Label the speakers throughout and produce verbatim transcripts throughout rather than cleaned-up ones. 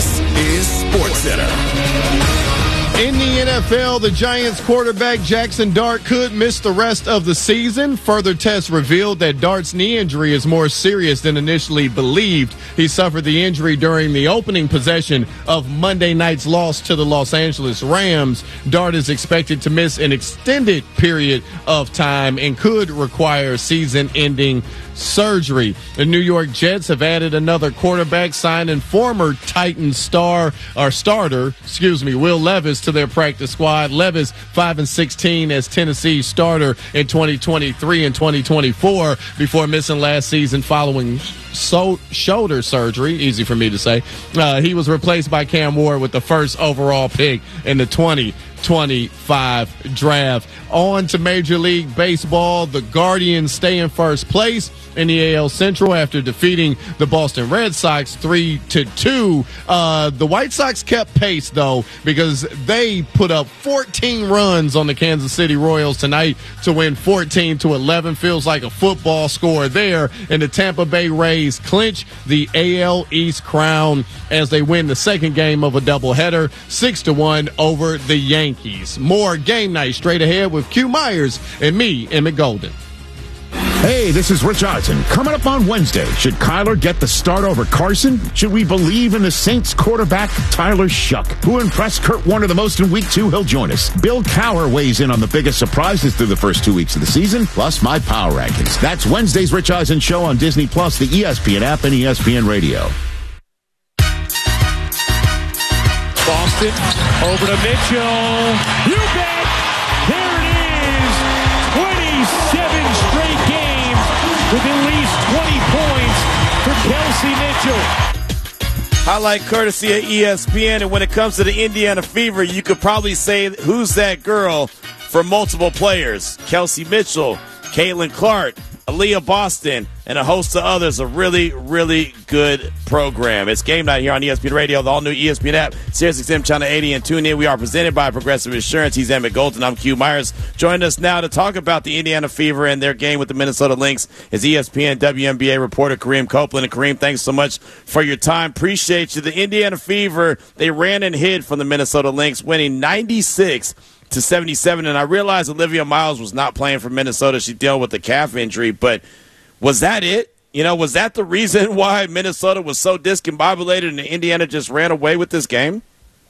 Speaker 1: This is SportsCenter.
Speaker 2: In the N F L, the Giants quarterback Jackson Dart could miss the rest of the season. Further tests revealed that Dart's knee injury is more serious than initially believed. He suffered the injury during the opening possession of Monday night's loss to the Los Angeles Rams. Dart is expected to miss an extended period of time and could require season-ending surgery. The New York Jets have added another quarterback, signing former Titan star or starter, excuse me, Will Levis to their practice squad. Levis five and sixteen as Tennessee's starter in twenty twenty-three and twenty twenty-four before missing last season following so- shoulder surgery. Easy for me to say. Uh, he was replaced by Cam Ward with the first overall pick in the twenty twenty-five draft. On to Major League Baseball. The Guardians stay in first place in the A L Central after defeating the Boston Red Sox three to two. Uh, the White Sox kept pace, though, because they put up fourteen runs on the Kansas City Royals tonight to win fourteen to eleven. Feels like a football score there. And the Tampa Bay Rays clinch the A L East crown as they win the second game of a doubleheader, six to one over the Yankees. More game night straight ahead with Q Myers and me, Emmett Golden.
Speaker 3: Hey, this is Rich Eisen. Coming up on Wednesday, should Kyler get the start over Carson? Should we believe in the Saints quarterback, Tyler Shuck? Who impressed Kurt Warner the most in week two? He'll join us. Bill Cowher weighs in on the biggest surprises through the first two weeks of the season, plus my power rankings. That's Wednesday's Rich Eisen Show on Disney Plus, the E S P N app, and E S P N Radio.
Speaker 4: Boston, over to Mitchell. You bet! There it is! twenty-seven straight games with at least twenty points for Kelsey Mitchell.
Speaker 5: Highlight courtesy of E S P N, and when it comes to the Indiana Fever, you could probably say who's that girl for multiple players. Kelsey Mitchell, Caitlin Clark, Aaliyah Boston, and a host of others. A really, really good program. It's game night here on E S P N Radio, the all-new E S P N app, Sirius X M Channel eighty, and tune in. We are presented by Progressive Insurance. He's Emmett Golden. I'm Q Myers. Joining us now to talk about the Indiana Fever and their game with the Minnesota Lynx is E S P N W N B A reporter Kareem Copeland. And Kareem, thanks so much for your time. Appreciate you. The Indiana Fever, they ran and hid from the Minnesota Lynx, winning ninety-six to seventy-seven, and I realized Olivia Miles was not playing for Minnesota. She dealt with a calf injury, but was that it? You know, was that the reason why Minnesota was so discombobulated and Indiana just ran away with this game?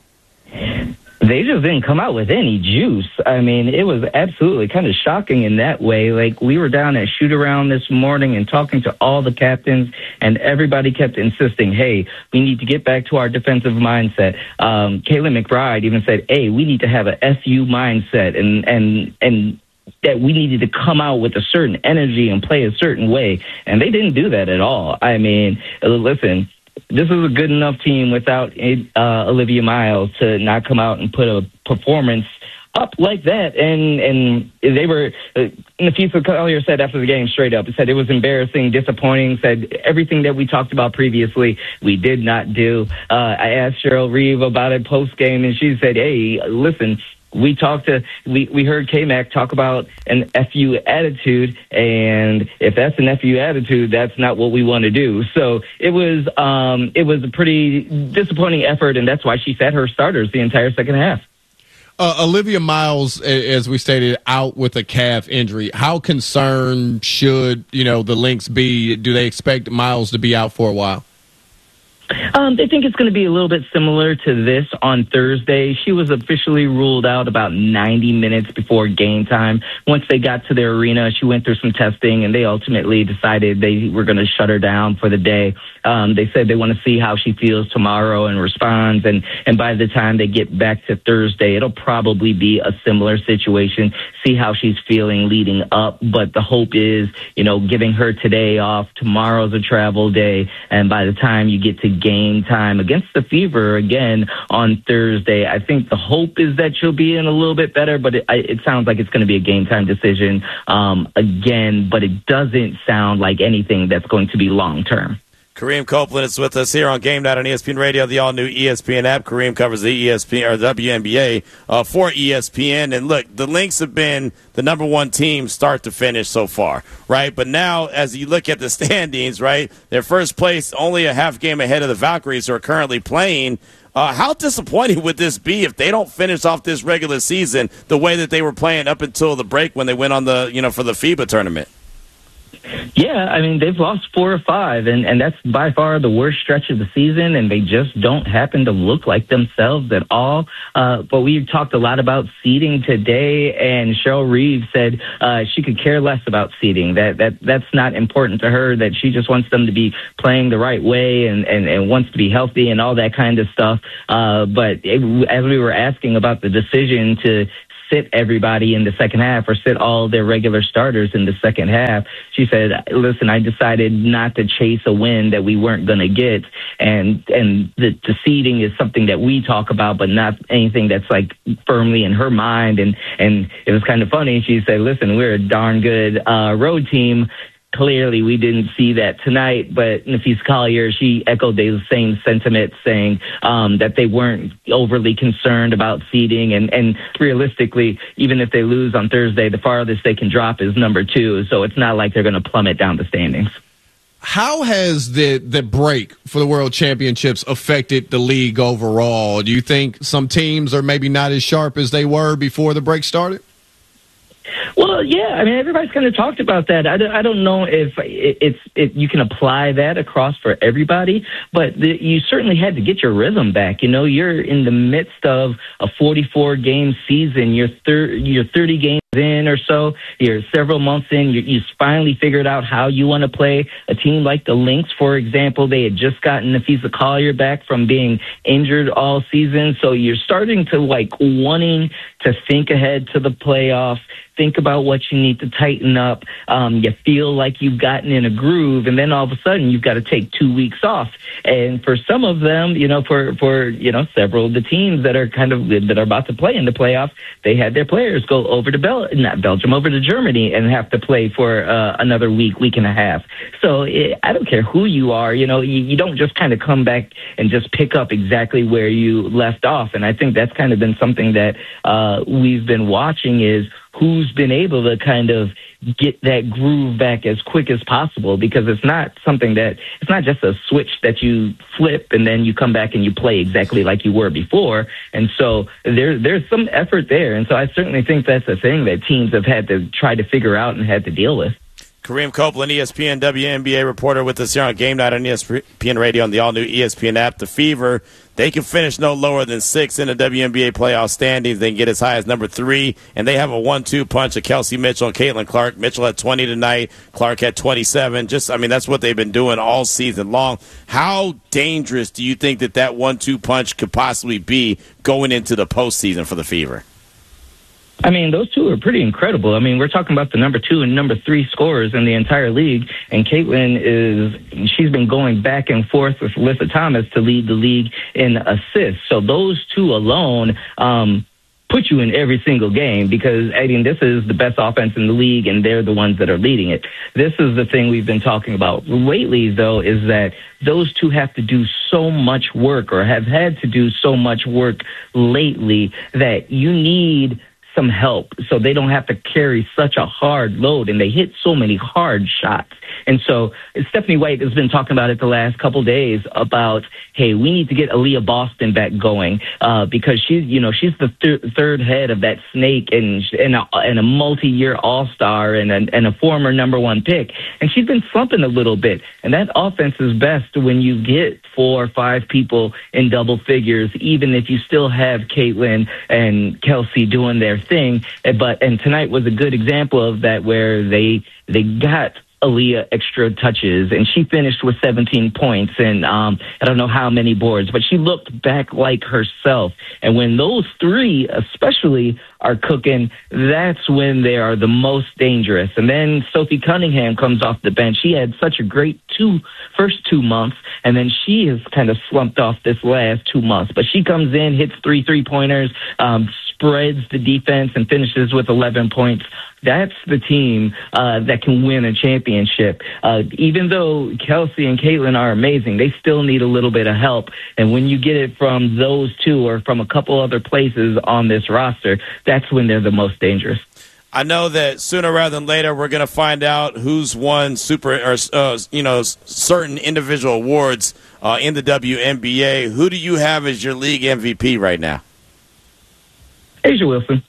Speaker 6: They just didn't come out with any juice. I mean, it was absolutely kind of shocking in that way. Like, we were down at shoot-around this morning and talking to all the captains, and everybody kept insisting, hey, we need to get back to our defensive mindset. Um, Kayla McBride even said, hey, we need to have a F U mindset, and and and that we needed to come out with a certain energy and play a certain way. And they didn't do that at all. I mean, listen, this is a good enough team without uh, Olivia Miles to not come out and put a performance up like that. And and they were, uh, Nafisa Collier said after the game straight up, said it was embarrassing, disappointing, said everything that we talked about previously, we did not do. Uh, I asked Cheryl Reeve about it post-game, and she said, hey, listen, we talked to, we, we heard K-Mac talk about an F U attitude, and if that's an F U attitude, that's not what we want to do. So it was, um, it was a pretty disappointing effort, and that's why she sat her starters the entire second half.
Speaker 2: Uh, Olivia Miles, as we stated, out with a calf injury. How concerned should, you know, the Lynx be? Do they expect Miles to be out for a while?
Speaker 6: Um, they think it's going to be a little bit similar to this on Thursday. She was officially ruled out about ninety minutes before game time. Once they got to their arena, she went through some testing, and they ultimately decided they were going to shut her down for the day. Um, they said they want to see how she feels tomorrow and responds, and, and by the time they get back to Thursday, it'll probably be a similar situation, see how she's feeling leading up. But the hope is, you know, giving her today off, tomorrow's a travel day, and by the time you get to game time against the Fever again on Thursday, I think the hope is that she'll be in a little bit better, but it, it sounds like it's going to be a game time decision um, again, but it doesn't sound like anything that's going to be long term.
Speaker 5: Kareem Copeland is with us here on Game Night on E S P N Radio, the all-new E S P N app. Kareem covers the E S P N or W N B A uh, for E S P N. And look, the Lynx have been the number one team start to finish so far, right? But now, as you look at the standings, right, they're first place, only a half game ahead of the Valkyries, who are currently playing. Uh, how disappointing would this be if they don't finish off this regular season the way that they were playing up until the break when they went on the, you know, for the FIBA tournament?
Speaker 6: Yeah, I mean, they've lost four or five, and, and that's by far the worst stretch of the season, and they just don't happen to look like themselves at all. Uh, but we talked a lot about seeding today, and Cheryl Reeves said uh, she could care less about seeding, that, that that's not important to her, that she just wants them to be playing the right way and, and, and wants to be healthy and all that kind of stuff. Uh, but it, as we were asking about the decision to sit everybody in the second half or sit all their regular starters in the second half, she said, listen, I decided not to chase a win that we weren't going to get. And and the, the seeding is something that we talk about, but not anything that's like firmly in her mind. And, and it was kind of funny. She said, listen, we're a darn good uh, road team. Clearly, we didn't see that tonight, but Nafisa Collier, she echoed the same sentiment, saying um, that they weren't overly concerned about seeding. And, and realistically, even if they lose on Thursday, the farthest they can drop is number two. So it's not like they're going to plummet down the standings.
Speaker 2: How has the, the break for the World Championships affected the league overall? Do you think some teams are maybe not as sharp as they were before the break started?
Speaker 6: Well, yeah, I mean, everybody's kind of talked about that. I don't, I don't know if it's it, you can apply that across for everybody, but the, you certainly had to get your rhythm back. You know, you're in the midst of a forty-four game season. You're, thir- you're thirty games in or so. You're several months in. You, you finally figured out how you want to play. A team like the Lynx, for example, they had just gotten Nafisa Collier back from being injured all season. So you're starting to, like, wanting to think ahead to the playoffs. Think about what you need to tighten up. Um, you feel like you've gotten in a groove, and then all of a sudden you've got to take two weeks off. And for some of them, you know, for, for you know, several of the teams that are kind of that are about to play in the playoffs, they had their players go over to Bel- not Belgium, over to Germany and have to play for uh, another week, week and a half. So it, I don't care who you are, you know, you, you don't just kind of come back and just pick up exactly where you left off. And I think that's kind of been something that uh, we've been watching is who's been able to kind of get that groove back as quick as possible, because it's not something that, it's not just a switch that you flip and then you come back and you play exactly like you were before. And so there, there's some effort there. And so I certainly think that's a thing that teams have had to try to figure out and had to deal with.
Speaker 5: Kareem Copeland, E S P N W N B A reporter with us here on Game Night on E S P N Radio on the all-new E S P N app. The Fever, they can finish no lower than six in the W N B A playoff standings. They can get as high as number three, and they have a one two punch of Kelsey Mitchell and Caitlin Clark. Mitchell had twenty tonight. Clark had twenty-seven. Just, I mean, that's what they've been doing all season long. How dangerous do you think that that one two punch could possibly be going into the postseason for the Fever?
Speaker 6: I mean, those two are pretty incredible. I mean, we're talking about the number two and number three scorers in the entire league, and Caitlin is, she's been going back and forth with Alyssa Thomas to lead the league in assists. So those two alone um, put you in every single game, because, I mean, this is the best offense in the league, and they're the ones that are leading it. This is the thing we've been talking about lately, though, is that those two have to do so much work, or have had to do so much work lately, that you need some help so they don't have to carry such a hard load, and they hit so many hard shots. And so Stephanie White has been talking about it the last couple days about, hey, we need to get Aaliyah Boston back going uh, because she's, you know, she's the thir- third head of that snake, and and a, and a multi-year All-Star and a, and a former number one pick, and she's been slumping a little bit. And that offense is best when you get four or five people in double figures, even if you still have Caitlin and Kelsey doing their thing. But and tonight was a good example of that, where they they got Aaliyah extra touches, and she finished with seventeen points and um, I don't know how many boards, but she looked back like herself. And when those three especially are cooking, that's when they are the most dangerous. And then Sophie Cunningham comes off the bench. She had such a great two first two months, and then she has kind of slumped off this last two months. But she comes in, hits three three-pointers, um, spreads the defense and finishes with eleven points, that's the team uh, that can win a championship. Uh, even though Kelsey and Caitlin are amazing, they still need a little bit of help. And when you get it from those two or from a couple other places on this roster, that's when they're the most dangerous.
Speaker 5: I know that sooner rather than later we're going to find out who's won super or uh, you know certain individual awards uh, in the W N B A. Who do you have as your league M V P right now?
Speaker 6: A'ja Wilson.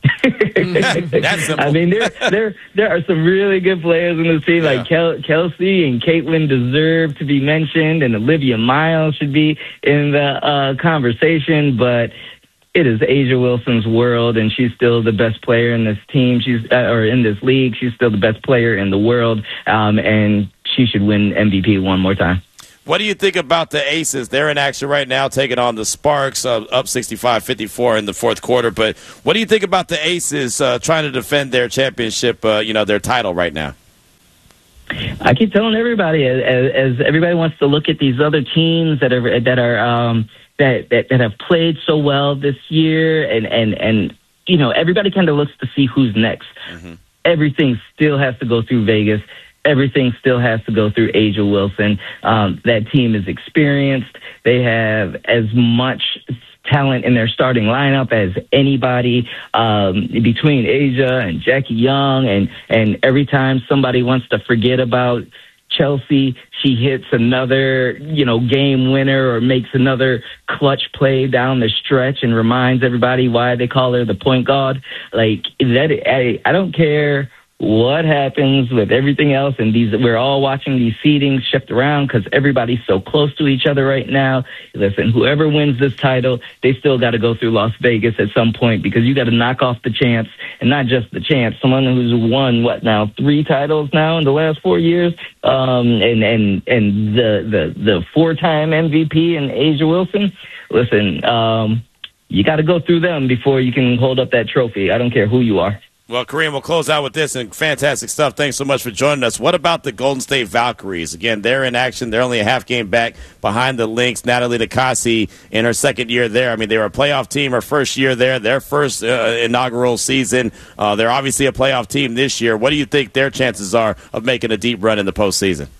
Speaker 5: That's simple.
Speaker 6: I mean, there there there are some really good players in the team. Yeah. Like Kel- Kelsey and Caitlin deserve to be mentioned, and Olivia Miles should be in the uh, conversation. But it is A'ja Wilson's world, and she's still the best player in this team. She's uh, or in this league. She's still the best player in the world, um, and she should win M V P one more time.
Speaker 5: What do you think about the Aces? They're in action right now, taking on the Sparks, uh, up sixty-five fifty-four in the fourth quarter. But what do you think about the Aces uh, trying to defend their championship, uh, you know, their title right now?
Speaker 6: I keep telling everybody, as, as everybody wants to look at these other teams that are that are um, that, that that have played so well this year, and and and you know, everybody kind of looks to see who's next. Mm-hmm. Everything still has to go through Vegas. Everything still has to go through A'ja Wilson. Um, that team is experienced. They have as much talent in their starting lineup as anybody, um, between A'ja and Jackie Young. And, and every time somebody wants to forget about Chelsea, she hits another, you know, game winner or makes another clutch play down the stretch and reminds everybody why they call her the point guard. Like that, I, I don't care what happens with everything else, and these we're all watching these seedings shift around because everybody's so close to each other right now. Listen, whoever wins this title, they still got to go through Las Vegas at some point because you got to knock off the champs, and not just the champs, someone who's won what now three titles now in the last four years, um, and and and the the the four-time M V P and A'ja Wilson. Listen, um, you got to go through them before you can hold up that trophy. I don't care who you are.
Speaker 5: Well, Kareem, we'll close out with this, and fantastic stuff. Thanks so much for joining us. What about the Golden State Valkyries? Again, they're in action. They're only a half game back behind the Lynx. Natalie Nakasi in her second year there. I mean, they were a playoff team her first year there, their first uh, inaugural season. Uh, they're obviously a playoff team this year. What do you think their chances are of making a deep run in the postseason?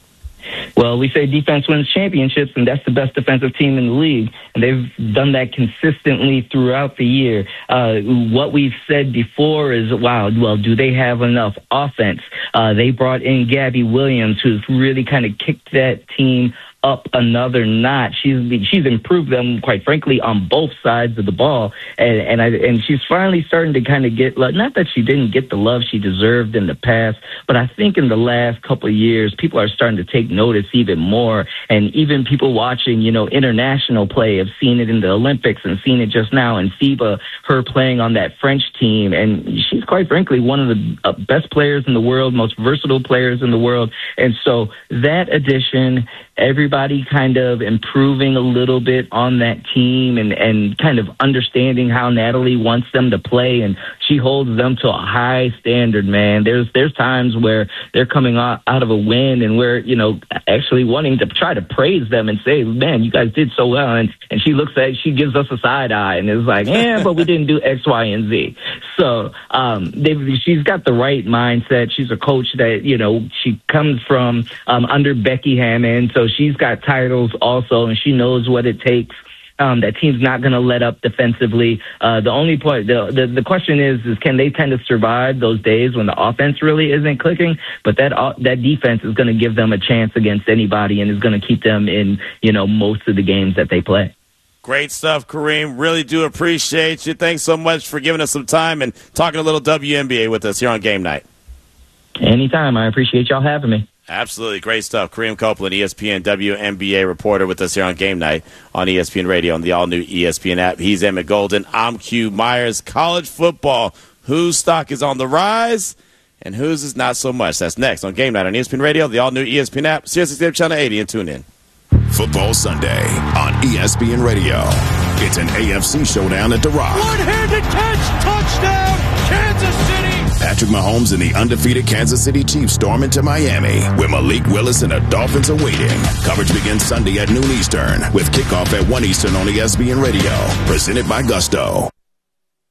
Speaker 6: Well, we say defense wins championships, and that's the best defensive team in the league. And they've done that consistently throughout the year. Uh, what we've said before is, wow, well, do they have enough offense? Uh, they brought in Gabby Williams, who's really kind of kicked that team up another notch. She's she's improved them, quite frankly, on both sides of the ball, and and I and she's finally starting to kind of get, not that she didn't get the love she deserved in the past, but I think in the last couple of years, people are starting to take notice even more, and even people watching, you know, international play have seen it in the Olympics and seen it just now in FIBA, her playing on that French team, and she's quite frankly one of the uh, best players in the world, most versatile players in the world, and so that addition, everybody kind of improving a little bit on that team and, and kind of understanding how Natalie wants them to play, and she holds them to a high standard, man. There's there's times where they're coming out, out of a win and we're, you know, actually wanting to try to praise them and say, man, you guys did so well. And, and she looks at, she gives us a side eye and is like, yeah, but we didn't do X, Y, and Z. So um, they've, she's got the right mindset. She's a coach that, you know, she comes from um, under Becky Hammond, so she's got titles also, and she knows what it takes. Um, that team's not going to let up defensively. Uh, the only point, the, the the question is, is can they kind of survive those days when the offense really isn't clicking? But that uh, that defense is going to give them a chance against anybody, and is going to keep them in, you know, most of the games that they play.
Speaker 5: Great stuff, Kareem. Really do appreciate you. Thanks so much for giving us some time and talking a little W N B A with us here on Game Night.
Speaker 6: Anytime. I appreciate y'all having me.
Speaker 5: Absolutely. Great stuff. Kareem Copeland, E S P N W N B A reporter with us here on Game Night on E S P N Radio and the all-new E S P N app. He's Emmett Golden. I'm Q Myers. College football. Whose stock is on the rise and whose is not so much? That's next on Game Night on E S P N Radio, the all-new E S P N app, Sirius X M Channel eighty, and tune in.
Speaker 1: Football Sunday on E S P N Radio. It's an A F C showdown at The Rock.
Speaker 4: One-handed catch. Touchdown. Kansas City.
Speaker 1: Patrick Mahomes and the undefeated Kansas City Chiefs storm into Miami, where Malik Willis and the Dolphins are waiting. Coverage begins Sunday at noon Eastern, with kickoff at one Eastern on E S P N Radio. Presented by Gusto.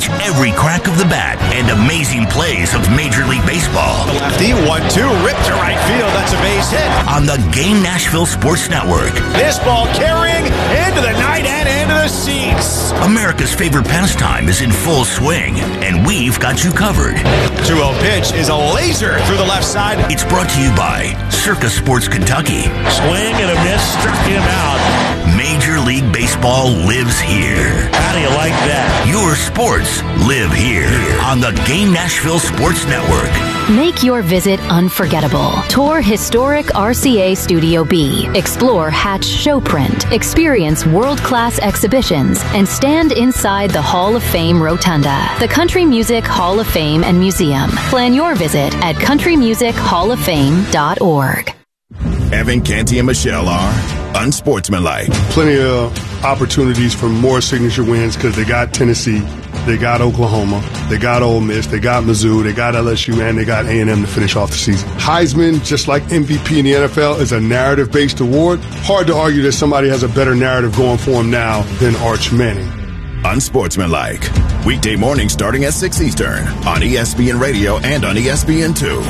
Speaker 7: catch every crack of the bat and amazing plays of Major League Baseball.
Speaker 4: The lefty, one two, ripped to right field. That's a base hit.
Speaker 7: On the Game Nashville Sports Network.
Speaker 4: This ball carrying into the night and into the seats.
Speaker 7: America's favorite pastime is in full swing, and we've got you covered.
Speaker 4: two oh pitch is a laser through the left side.
Speaker 7: It's brought to you by Circa Sports Kentucky.
Speaker 8: Swing and a miss, struck him out.
Speaker 7: Major League Baseball lives here.
Speaker 8: How do you like that?
Speaker 7: Your sports live here on the Game Nashville Sports Network.
Speaker 9: Make your visit unforgettable. Tour historic R C A Studio B. Explore Hatch Showprint. Experience world-class exhibitions and stand inside the Hall of Fame Rotunda, the Country Music Hall of Fame and Museum. Plan your visit at country music hall of fame dot org.
Speaker 1: Evan, Canty, and Michelle are unsportsmanlike.
Speaker 10: Plenty of opportunities for more signature wins because they got Tennessee, they got Oklahoma, they got Ole Miss, they got Mizzou, they got L S U, and they got A and M to finish off the season. Heisman, just like M V P in the N F L, is a narrative-based award. Hard to argue that somebody has a better narrative going for him now than Arch Manning.
Speaker 1: Unsportsmanlike. Weekday morning starting at six Eastern on E S P N Radio and on E S P N two.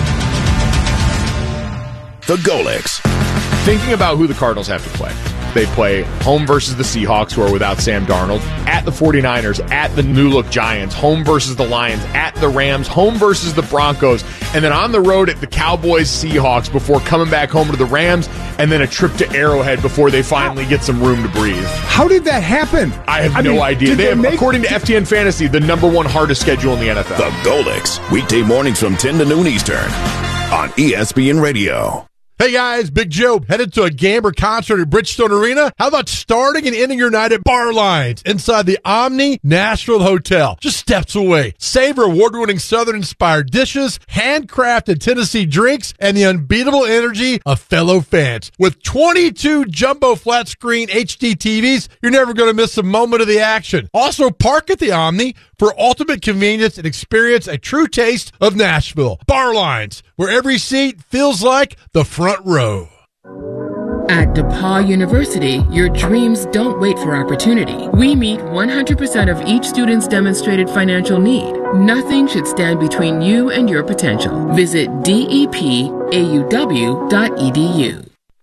Speaker 1: The Golics.
Speaker 11: Thinking about who the Cardinals have to play. They play home versus the Seahawks, who are without Sam Darnold, at the 49ers, at the new-look Giants, home versus the Lions, at the Rams, home versus the Broncos, and then on the road at the Cowboys, Seahawks, before coming back home to the Rams, and then a trip to Arrowhead before they finally get some room to breathe.
Speaker 12: How did that happen?
Speaker 11: I have
Speaker 12: I
Speaker 11: no
Speaker 12: mean,
Speaker 11: idea. They,
Speaker 12: they
Speaker 11: have,
Speaker 12: make,
Speaker 11: according to F T N Fantasy, the number one hardest schedule in the N F L.
Speaker 1: The Golics. Weekday mornings from ten to noon Eastern on E S P N Radio.
Speaker 13: Hey guys, Big Joe, headed to a Gamber concert at Bridgestone Arena? How about starting and ending your night at Bar Lines inside the Omni Nashville Hotel, just steps away? Savor award-winning Southern-inspired dishes, handcrafted Tennessee drinks, and the unbeatable energy of fellow fans. With twenty-two jumbo flat-screen H D T Vs, you're never going to miss a moment of the action. Also, park at the Omni for ultimate convenience and experience a true taste of Nashville. Bar Lines, where every seat feels like the front row.
Speaker 14: At DePaul University, your dreams don't wait for opportunity. We meet one hundred percent of each student's demonstrated financial need. Nothing should stand between you and your potential. Visit D E P A U W dot E D U.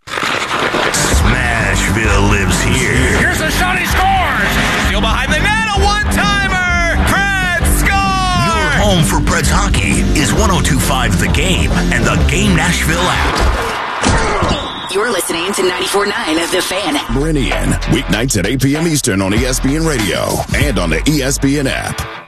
Speaker 7: Smashville lives here.
Speaker 4: Here's a shot, he scores! Steal behind the net, a one-timer! Preds score!
Speaker 7: Your home for Preds hockey is one oh two point five The Game and the Game Nashville app.
Speaker 15: You're listening to ninety-four point nine of The Fan.
Speaker 1: Meridian, weeknights at eight p.m. Eastern on E S P N Radio and on the E S P N app.